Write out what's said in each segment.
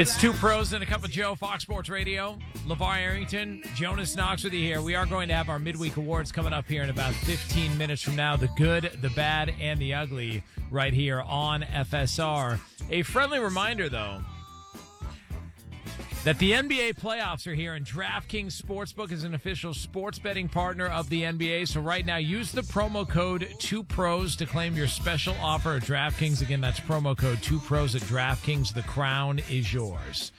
It's Two Pros and a Cup of Joe, Fox Sports Radio. LeVar Arrington, Jonas Knox with you here. We are going to have our midweek awards coming up here in about 15 minutes from now. The good, the bad, and the ugly right here on FSR. A friendly reminder, though, that the NBA playoffs are here, and DraftKings Sportsbook is an official sports betting partner of the NBA. So right now, use the promo code 2pros to claim your special offer at DraftKings. Again, that's promo code 2pros at DraftKings. The crown is yours.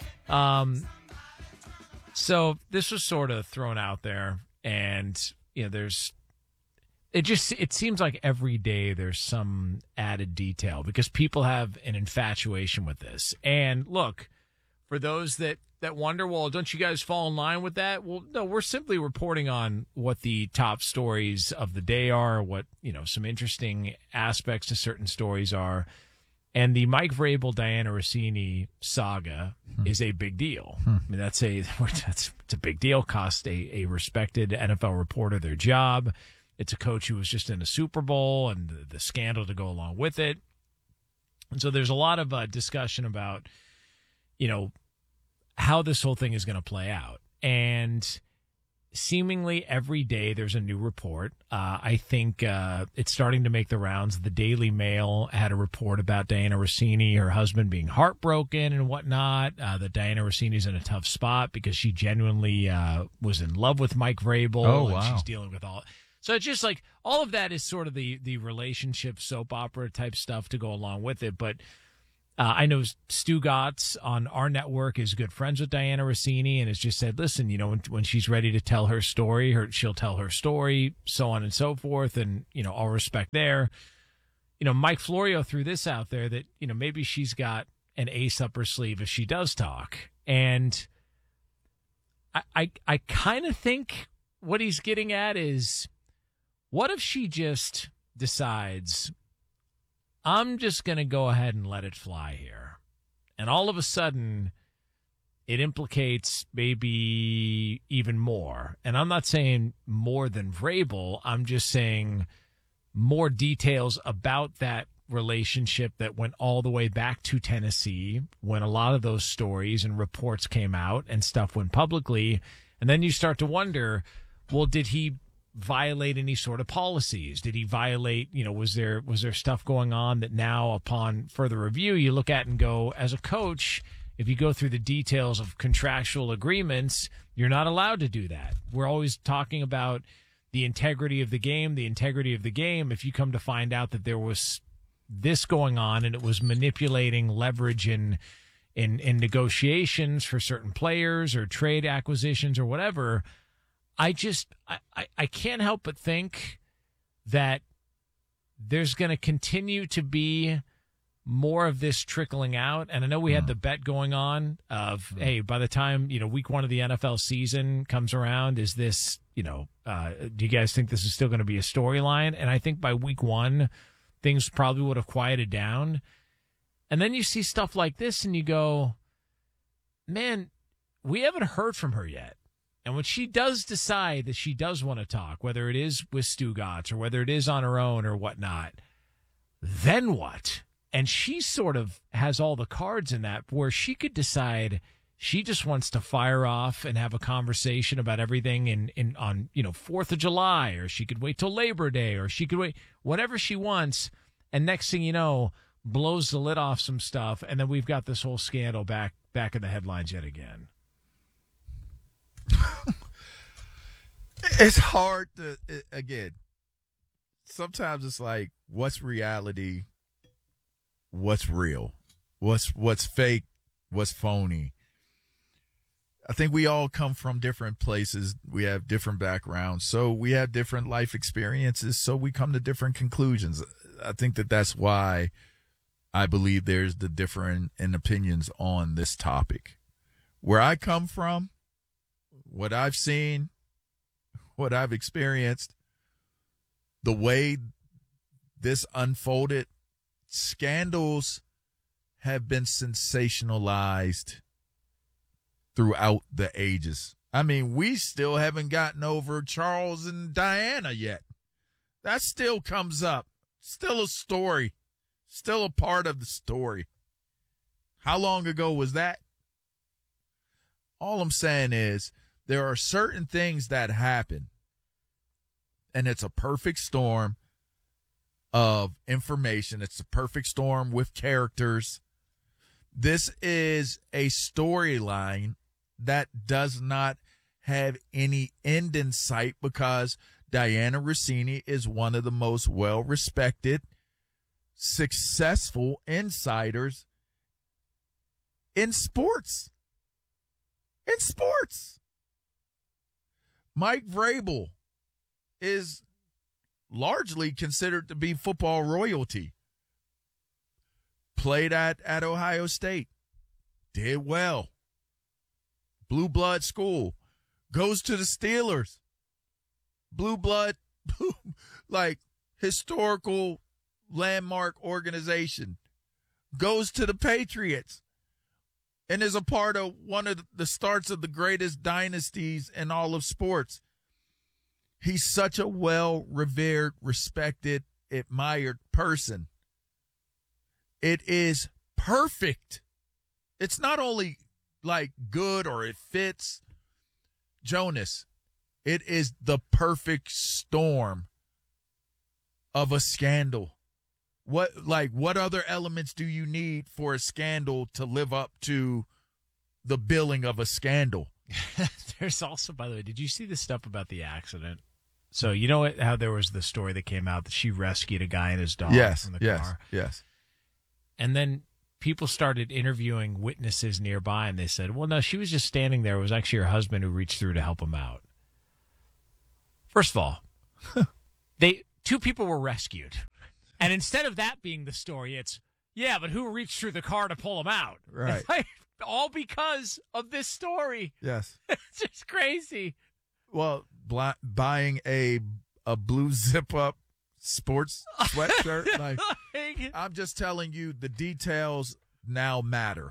So this was sort of thrown out there, and it seems like every day there's some added detail because people have an infatuation with this. And look, for those that wonder, well, don't you guys fall in line with that? Well, no, we're simply reporting on what the top stories of the day are, what, some interesting aspects to certain stories are. And the Mike Vrabel, Diana Rossini saga is a big deal. I mean, it's a big deal. Cost a respected NFL reporter their job. It's a coach who was just in a Super Bowl and the scandal to go along with it. And so there's a lot of discussion about how this whole thing is going to play out. And seemingly every day there's a new report. I think it's starting to make the rounds. The Daily Mail had a report about Diana Rossini, her husband being heartbroken and whatnot, that Diana Rossini's in a tough spot because she genuinely was in love with Mike Vrabel. Oh, wow. And she's dealing with all. So it's just like all of that is sort of the relationship soap opera type stuff to go along with it. But I know Stu Gatz on our network is good friends with Diana Rossini and has just said, listen, when she's ready to tell her story, she'll tell her story, so on and so forth. And, all respect there. Mike Florio threw this out there that, maybe she's got an ace up her sleeve if she does talk. And I kind of think what he's getting at is, what if she just decides, I'm just going to go ahead and let it fly here. And all of a sudden, it implicates maybe even more. And I'm not saying more than Vrabel. I'm just saying more details about that relationship that went all the way back to Tennessee when a lot of those stories and reports came out and stuff went publicly. And then you start to wonder, well, did he violate any sort of policies? Did he violate, was there stuff going on that now upon further review you look at and go, as a coach, if you go through the details of contractual agreements, you're not allowed to do that. We're always talking about the integrity of the game. If you come to find out that there was this going on and it was manipulating leverage in negotiations for certain players or trade acquisitions or whatever, I can't help but think that there's going to continue to be more of this trickling out. And I know we had the bet going on of, hey, by the time, week one of the NFL season comes around, is this, do you guys think this is still going to be a storyline? And I think by week one, things probably would have quieted down. And then you see stuff like this and you go, man, we haven't heard from her yet. And when she does decide that she does want to talk, whether it is with Stu Gatz or whether it is on her own or whatnot, then what? And she sort of has all the cards in that where she could decide she just wants to fire off and have a conversation about everything on 4th of July, or she could wait till Labor Day, or she could wait whatever she wants. And next thing you know, blows the lid off some stuff. And then we've got this whole scandal back in the headlines yet again. It's hard to, again, sometimes it's like, what's reality? What's real? What's fake? What's phony? I think we all come from different places. We have different backgrounds. So we have different life experiences. So we come to different conclusions. I think that's why I believe there's the different opinions on this topic. Where I come from, what I've seen, what I've experienced, the way this unfolded, scandals have been sensationalized throughout the ages. I mean, we still haven't gotten over Charles and Diana yet. That still comes up. Still a story. Still a part of the story. How long ago was that? All I'm saying is there are certain things that happen, and it's a perfect storm of information. It's a perfect storm with characters. This is a storyline that does not have any end in sight because Diana Rossini is one of the most well-respected, successful insiders in sports. In sports. Mike Vrabel is largely considered to be football royalty. Played at Ohio State. Did well. Blue blood school. Goes to the Steelers. Blue blood, like historical landmark organization. Goes to the Patriots. And is a part of one of the starts of the greatest dynasties in all of sports. He's such a well-revered, respected, admired person. It is perfect. It's not only like good or it fits. Jonas, it is the perfect storm of a scandal. What other elements do you need for a scandal to live up to the billing of a scandal? There's also, by the way, did you see the stuff about the accident? So you know how there was the story that came out that she rescued a guy and his dog from the car? Yes. And then people started interviewing witnesses nearby, and they said, well, no, she was just standing there. It was actually her husband who reached through to help him out. First of all, two people were rescued. And instead of that being the story, it's, yeah, but who reached through the car to pull him out? Right. Like, all because of this story. Yes. It's just crazy. Well, buying a blue zip-up sports sweatshirt. Like, I'm just telling you, the details now matter.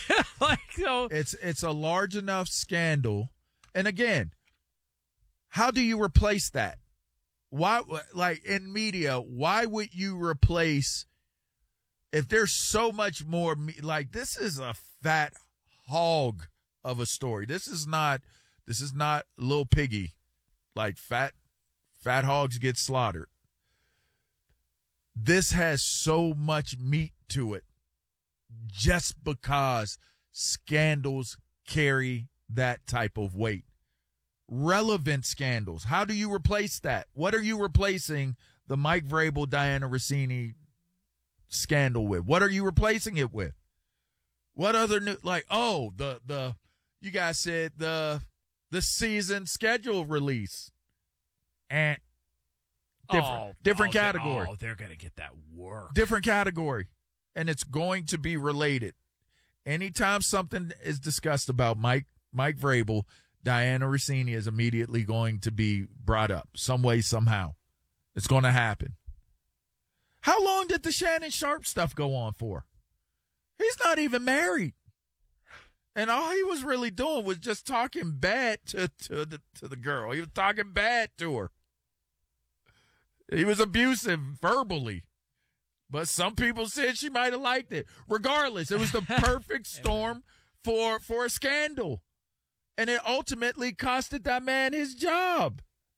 It's a large enough scandal. And again, how do you replace that? Why, like in media, why would you replace if there's so much more? Like, this is a fat hog of a story. This is not Lil Piggy. Like, fat hogs get slaughtered. This has so much meat to it just because scandals carry that type of weight. Relevant scandals. How do you replace that? What are you replacing the Mike Vrabel, Diana Rossini scandal with? What are you replacing it with? What other new, like, you guys said the season schedule release. And different category. They're going to get that work. Different category. And it's going to be related. Anytime something is discussed about Mike Vrabel, Diana Rossini is immediately going to be brought up some way, somehow. It's going to happen. How long did the Shannon Sharpe stuff go on for? He's not even married. And all he was really doing was just talking bad to the girl. He was talking bad to her. He was abusive verbally. But some people said she might have liked it. Regardless, it was the perfect storm for a scandal. And it ultimately costed that man his job.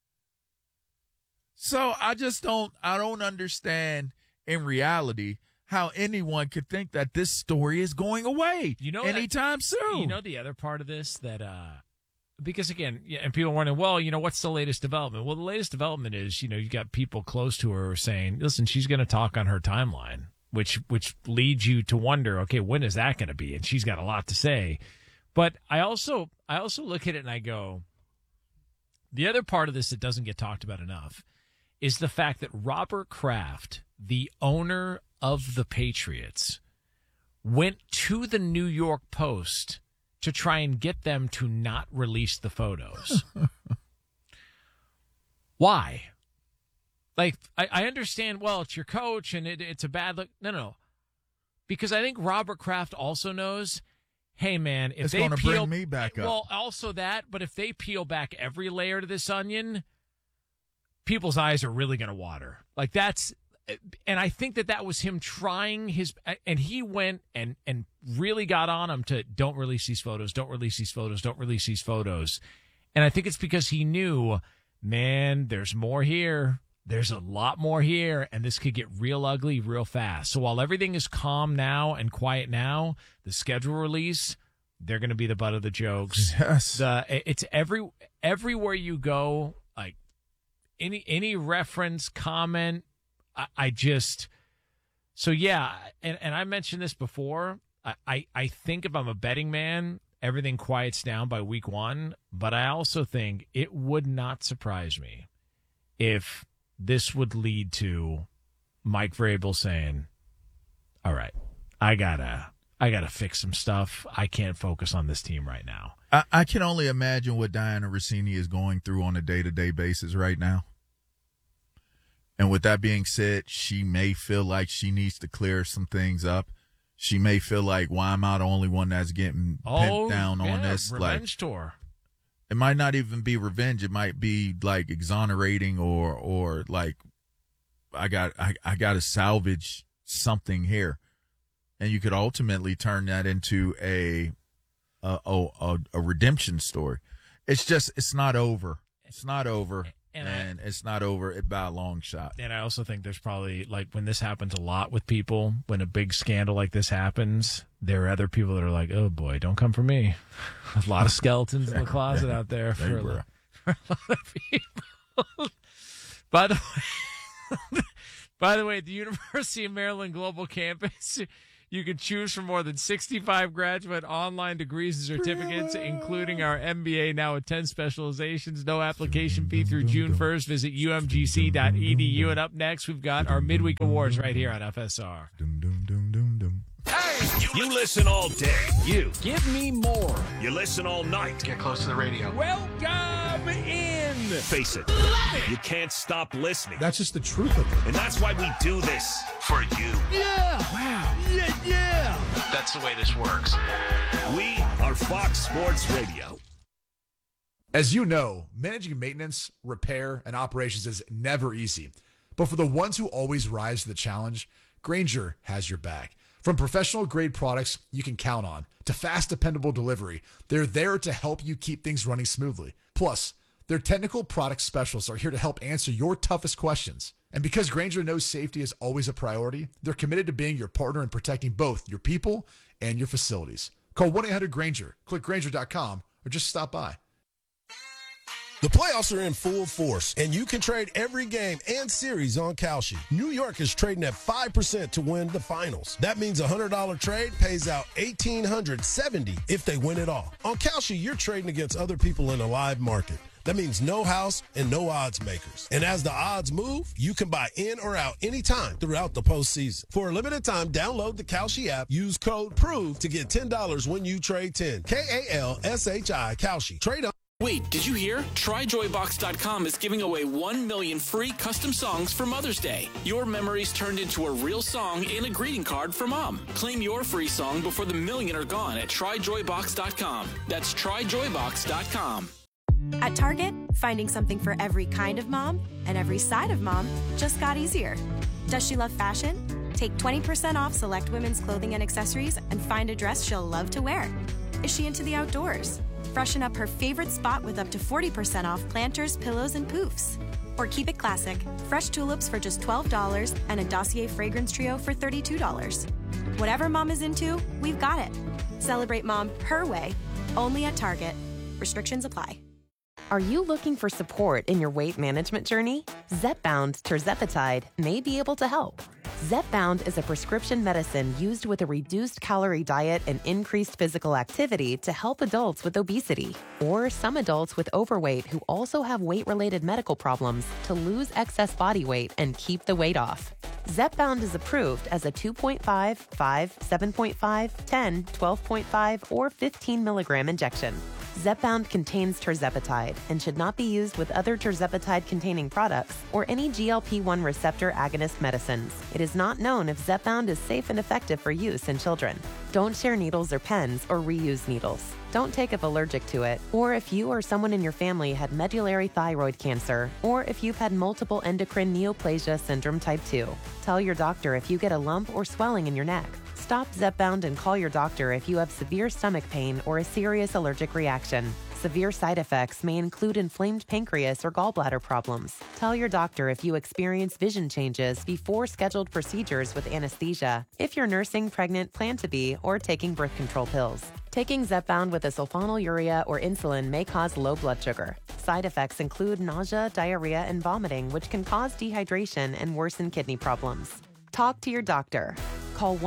So I don't understand in reality how anyone could think that this story is going away anytime soon. You know the other part of this that, because again, and people are wondering, well, what's the latest development? Well, the latest development is, you got people close to her saying, listen, she's going to talk on her timeline, which leads you to wonder, okay, when is that going to be? And she's got a lot to say. But I also look at it and I go, the other part of this that doesn't get talked about enough is the fact that Robert Kraft, the owner of the Patriots, went to the New York Post to try and get them to not release the photos. Why? Like, I understand, well, it's your coach and it's a bad look. No. Because I think Robert Kraft also knows, hey, man, if it's they going to bring me back up. Well, also that, but if they peel back every layer to this onion, people's eyes are really going to water. Like, that's And I think that was him trying his, and he went and really got on him to don't release these photos, don't release these photos, don't release these photos. And I think it's because he knew, man, there's more here. There's a lot more here, and this could get real ugly real fast. So while everything is calm now and quiet now, the schedule release, they're going to be the butt of the jokes. Yes. It's everywhere you go, like any reference, comment, I just, so yeah, and I mentioned this before. I think if I'm a betting man, everything quiets down by week 1, but I also think it would not surprise me if this would lead to Mike Vrabel saying, all right, I gotta fix some stuff. I can't focus on this team right now. I can only imagine what Diana Rossini is going through on a day-to-day basis right now. And with that being said, she may feel like she needs to clear some things up. She may feel like, why am I the only one that's getting pinned down on this? Revenge tour. It might not even be revenge. It might be like exonerating or like I got to salvage something here. And you could ultimately turn that into a redemption story. It's not over. It's not over. And it's not over by a long shot. And I also think there's probably, like, when this happens a lot with people, when a big scandal like this happens, there are other people that are like, oh, boy, don't come for me. A lot of skeletons in the closet out there for a lot of people. By the way, at the University of Maryland Global Campus, you can choose from more than 65 graduate online degrees and certificates, including our MBA now with 10 specializations. No application fee through June 1st. Visit umgc.edu. And up next, we've got our midweek awards right here on FSR. Hey, you listen all day. You Give me more. You listen all night. Get close to the radio. Welcome in. Face it, you can't stop listening. That's just the truth of it. And that's why we do this for you. Yeah. Wow. Yeah. That's the way this works. We are Fox Sports Radio. As you know, managing maintenance, repair, and operations is never easy. But for the ones who always rise to the challenge, Grainger has your back. From professional-grade products you can count on to fast, dependable delivery, they're there to help you keep things running smoothly. Plus, their technical product specialists are here to help answer your toughest questions. And because Grainger knows safety is always a priority, they're committed to being your partner in protecting both your people and your facilities. Call 1-800-GRAINGER, click Grainger.com, or just stop by. The playoffs are in full force, and you can trade every game and series on Kalshi. New York is trading at 5% to win the finals. That means a $100 trade pays out $1,870 if they win it all. On Kalshi, you're trading against other people in a live market. That means no house and no odds makers. And as the odds move, you can buy in or out anytime throughout the postseason. For a limited time, download the Kalshi app, use code PROVE to get $10 when you trade 10. Kalshi, Kalshi. Trade on. Wait, did you hear? TryJoyBox.com is giving away 1 million free custom songs for Mother's Day. Your memories turned into a real song and a greeting card for Mom. Claim your free song before the million are gone at TryJoyBox.com. That's TryJoyBox.com. At Target, finding something for every kind of mom and every side of mom just got easier. Does she love fashion? Take 20% off select women's clothing and accessories and find a dress she'll love to wear. Is she into the outdoors? Freshen up her favorite spot with up to 40% off planters, pillows, and poofs. Or keep it classic. Fresh tulips for just $12 and a Dossier fragrance trio for $32. Whatever mom is into, we've got it. Celebrate mom her way, only at Target. Restrictions apply. Are you looking for support in your weight management journey? Zepbound tirzepatide may be able to help. Zepbound is a prescription medicine used with a reduced calorie diet and increased physical activity to help adults with obesity or some adults with overweight who also have weight-related medical problems to lose excess body weight and keep the weight off. Zepbound is approved as a 2.5, 5, 7.5, 10, 12.5, or 15 milligram injection. Zepbound contains tirzepatide and should not be used with other tirzepatide-containing products or any GLP-1 receptor agonist medicines. It is not known if Zepbound is safe and effective for use in children. Don't share needles or pens or reuse needles. Don't take if allergic to it, or if you or someone in your family had medullary thyroid cancer, or if you've had multiple endocrine neoplasia syndrome type 2. Tell your doctor if you get a lump or swelling in your neck. Stop Zepbound and call your doctor if you have severe stomach pain or a serious allergic reaction. Severe side effects may include inflamed pancreas or gallbladder problems. Tell your doctor if you experience vision changes before scheduled procedures with anesthesia, if you're nursing, pregnant, plan to be, or taking birth control pills. Taking Zepbound with a sulfonylurea or insulin may cause low blood sugar. Side effects include nausea, diarrhea, and vomiting, which can cause dehydration and worsen kidney problems. Talk to your doctor. Call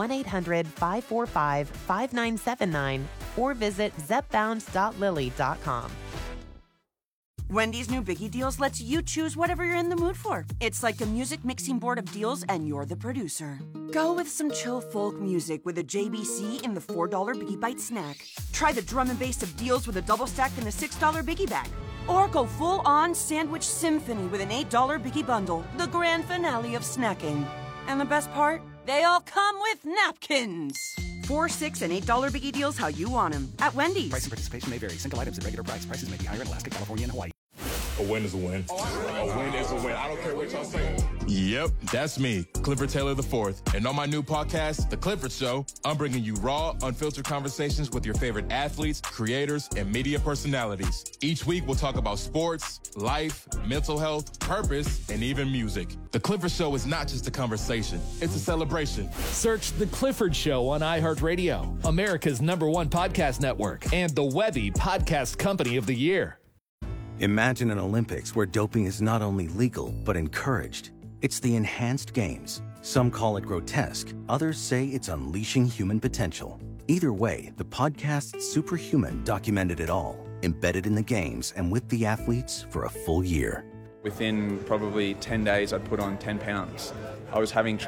1-800-545-5979 or visit zepbound.lilly.com. Wendy's new Biggie Deals lets you choose whatever you're in the mood for. It's like a music mixing board of deals, and you're the producer. Go with some chill folk music with a JBC in the $4 Biggie Bite snack. Try the drum and bass of deals with a double stack in the $6 Biggie Bag. Or go full-on sandwich symphony with an $8 Biggie Bundle, the grand finale of snacking. And the best part? They all come with napkins. $4, $6, and $8 Biggie Deals how you want them at Wendy's. Price and participation may vary. Single items at regular price. Prices may be higher in Alaska, California, and Hawaii. A win is a win. A win is a win. I don't care what y'all say. Yep, that's me, Clifford Taylor IV. And on my new podcast, The Clifford Show, I'm bringing you raw, unfiltered conversations with your favorite athletes, creators, and media personalities. Each week, we'll talk about sports, life, mental health, purpose, and even music. The Clifford Show is not just a conversation, it's a celebration. Search The Clifford Show on iHeartRadio, America's #1 podcast network, and the Webby Podcast Company of the Year. Imagine an Olympics where doping is not only legal, but encouraged. It's the enhanced games. Some call it grotesque. Others say it's unleashing human potential. Either way, the podcast Superhuman documented it all, embedded in the games and with the athletes for a full year. Within probably 10 days, I'd put on 10 pounds. I was having trouble